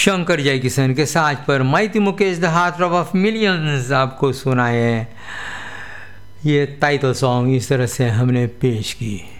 शंकर जयकिशन के साथ पर mighty Mukesh the heart of millions आपको सुनाए। ये टाइटल सॉन्ग इस तरह से हमने पेश की।